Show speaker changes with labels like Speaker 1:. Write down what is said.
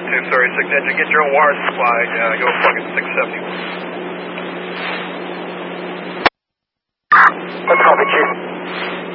Speaker 1: sorry, 6 engine, get your own water supply, go plug in 670.
Speaker 2: That's copy, Chief.